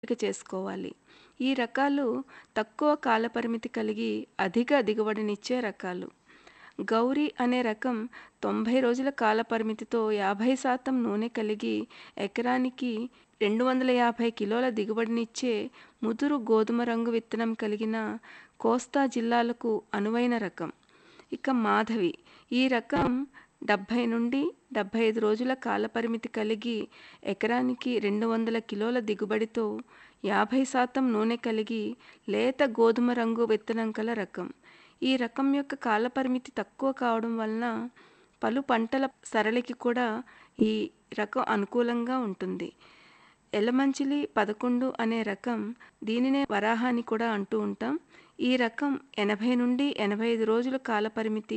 చేసుకోవాలి. ఈ రకాలు తక్కువ కాలపరిమితి కలిగి అధిక దిగుబడినిచ్చే రకాలు. గౌరీ అనే రకం 90 రోజుల కాలపరిమితితో 50% నూనె కలిగి ఎకరానికి 250 కిలోల దిగుబడినిచ్చే ముదురు గోధుమ రంగు విత్తనం కలిగిన కోస్తా జిల్లాలకు అనువైన రకం. ఇక మాధవి ఈ రకం 70 నుండి 75 రోజుల కాలపరిమితి కలిగి ఎకరానికి 200 కిలోల దిగుబడితో 50% నూనె కలిగి లేత గోధుమ రంగు విత్తనం కల రకం. ఈ రకం యొక్క కాలపరిమితి తక్కువ కావడం వలన పలు పంటల సరళికి కూడా ఈ రకం అనుకూలంగా ఉంటుంది. ఎలమంచిలి 11 అనే రకం, దీనినే వరాహ అని కూడా అంటూ ఉంటాం. ఈ రకం 80 నుండి 85 రోజుల కాలపరిమితి,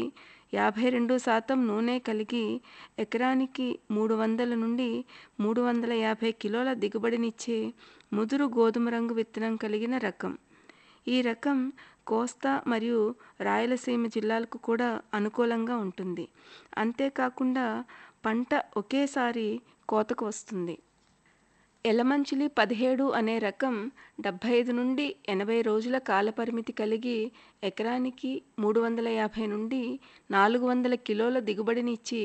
52% నూనె కలిగి ఎకరానికి 300 నుండి 350 కిలోల దిగుబడినిచ్చే ముదురు గోధుమ రంగు విత్తనం కలిగిన రకం. ఈ రకం కోస్తా మరియు రాయలసీమ జిల్లాలకు కూడా అనుకూలంగా ఉంటుంది. అంతేకాకుండా పంట ఒకేసారి కోతకు వస్తుంది. ఎలమంచిలి 17 అనే రకం 75 నుండి 80 రోజుల కాలపరిమితి కలిగి ఎకరానికి 350 నుండి 400 కిలోల దిగుబడినిచ్చి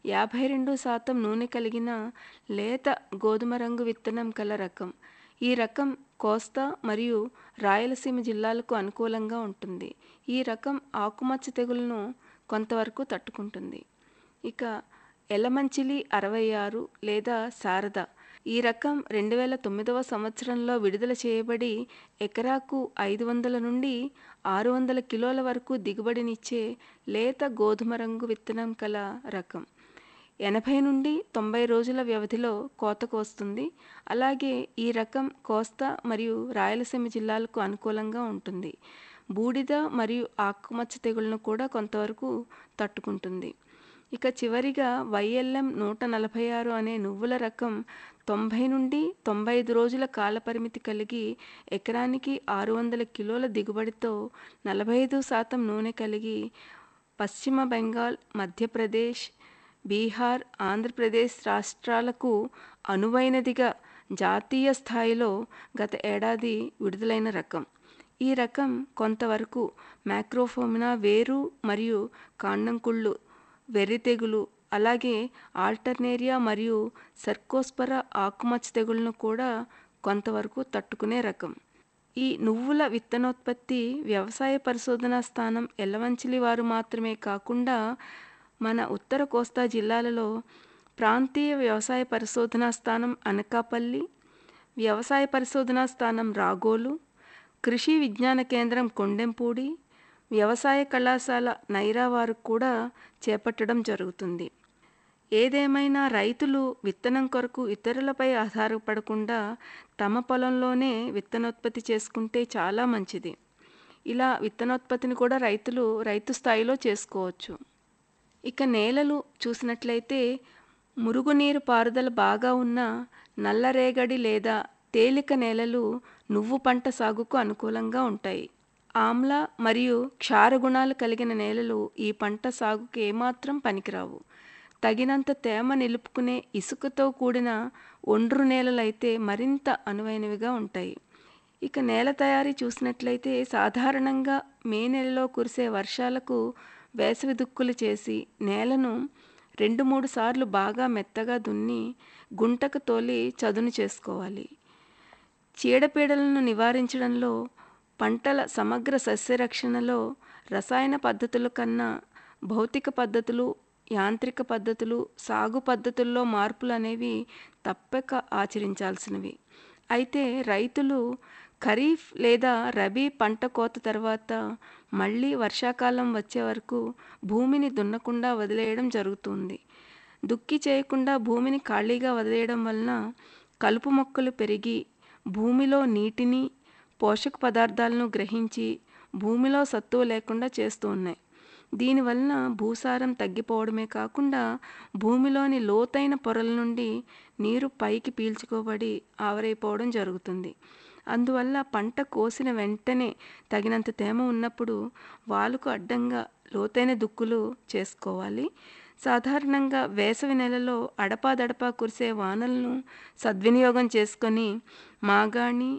52% నూనె కలిగిన లేత గోధుమ రంగు విత్తనం కల రకం. ఈ రకం కోస్తా మరియు రాయలసీమ జిల్లాలకు అనుకూలంగా ఉంటుంది. ఈ రకం ఆకుమచ్చ తెగులను కొంతవరకు తట్టుకుంటుంది. ఇక ఎలమంచిలి 66 లేదా శారద ఈ రకం 2009వ సంవత్సరంలో విడుదల చేయబడి ఎకరాకు 500 నుండి 600 కిలోల వరకు దిగుబడినిచ్చే లేత గోధుమ రంగు విత్తనం కల రకం. 80 నుండి 90 రోజుల వ్యవధిలో కోతకు వస్తుంది. అలాగే ఈ రకం కోస్తా మరియు రాయలసీమ జిల్లాలకు అనుకూలంగా ఉంటుంది. బూడిద మరియు ఆకుమచ్చ తెగుళ్లను కూడా కొంతవరకు తట్టుకుంటుంది. ఇక చివరిగా YLM 146 అనే నువ్వుల రకం 90 నుండి 95 రోజుల కాలపరిమితి కలిగి ఎకరానికి 600 కిలోల దిగుబడితో 45% నూనె కలిగి పశ్చిమ బెంగాల్, మధ్యప్రదేశ్, బీహార్, ఆంధ్రప్రదేశ్ రాష్ట్రాలకు అనువైనదిగా జాతీయ స్థాయిలో గత ఏడాది విడుదలైన రకం. ఈ రకం కొంతవరకు మ్యాక్రోఫోమినా వేరు మరియు కాండం కుళ్ళు, వెర్రి తెగులు, అలాగే ఆల్టర్నేరియా మరియు సర్కోస్పరా ఆకుమచ్చ తెగుళ్లను కూడా కొంతవరకు తట్టుకునే రకం. ఈ నువ్వుల విత్తనోత్పత్తి వ్యవసాయ పరిశోధనా స్థానం ఎల్లవంచిలి వారు మాత్రమే కాకుండా మన ఉత్తర కోస్తా జిల్లాలలో ప్రాంతీయ వ్యవసాయ పరిశోధనా స్థానం అనకాపల్లి, వ్యవసాయ పరిశోధనా స్థానం రాగోలు, కృషి విజ్ఞాన కేంద్రం కొండెంపూడి, వ్యవసాయ కళాశాల నైరా వారు కూడా చేపట్టడం జరుగుతుంది. ఏదేమైనా రైతులు విత్తనం కొరకు ఇతరులపై ఆధారపడకుండా తమ పొలంలోనే విత్తనోత్పత్తి చేసుకుంటే చాలా మంచిది. ఇలా విత్తనోత్పత్తిని కూడా రైతు స్థాయిలో చేసుకోవచ్చు. ఇక నేలలు చూసినట్లయితే మురుగునీరు పారుదల బాగా ఉన్న నల్లరేగడి లేదా తేలిక నేలలు నువ్వు పంట సాగుకు అనుకూలంగా ఉంటాయి. ఆమ్ల మరియు క్షార గుణాలు కలిగిన నేలలు ఈ పంట సాగుకు ఏమాత్రం పనికిరావు. తగినంత తేమ నిలుపుకునే ఇసుకతో కూడిన ఒండ్రు నేలలైతే మరింత అనువైనవిగా ఉంటాయి. ఇక నేల తయారీ చూసినట్లయితే సాధారణంగా మే నెలలో కురిసే వర్షాలకు వేసవి దుక్కులు చేసి నేలను 2-3 సార్లు బాగా మెత్తగా దున్ని గుంటకు తోలి చదును చేసుకోవాలి. చీడపీడలను నివారించడంలో, పంటల సమగ్ర సస్యరక్షణలో రసాయన పద్ధతుల కన్నా భౌతిక పద్ధతులు, యాంత్రిక పద్ధతులు, సాగు పద్ధతుల్లో మార్పులు అనేవి తప్పక ఆచరించాల్సినవి. అయితే రైతులు ఖరీఫ్ లేదా రబీ పంట కోత తర్వాత మళ్ళీ వర్షాకాలం వచ్చే వరకు భూమిని దున్నకుండా వదిలేయడం జరుగుతుంది. దుక్కి చేయకుండా భూమిని ఖాళీగా వదిలేయడం వలన కలుపు మొక్కలు పెరిగి భూమిలో నీటిని, పోషక పదార్థాలను గ్రహించి భూమిలో సత్తువ లేకుండా చేస్తూ ఉన్నాయి. దీనివలన భూసారం తగ్గిపోవడమే కాకుండా భూమిలోని లోతైన పొరల నుండి నీరు పైకి పీల్చుకోబడి ఆవిరైపోవడం జరుగుతుంది. అందువల్ల పంట కోసిన వెంటనే తగినంత తేమ ఉన్నప్పుడు వాలుకు అడ్డంగా లోతైన దుక్కులు చేసుకోవాలి. సాధారణంగా వేసవి నెలలో అడపాదడపా కురిసే వానలను సద్వినియోగం చేసుకొని మాగాణి,